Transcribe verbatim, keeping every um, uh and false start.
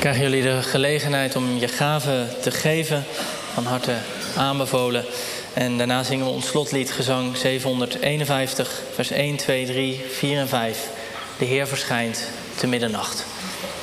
Krijgen jullie de gelegenheid om je gaven te geven, van harte aanbevolen. En daarna zingen we ons slotlied, gezang zevenhonderdeenenvijftig, vers één, twee, drie, vier en vijf. De Heer verschijnt te middernacht.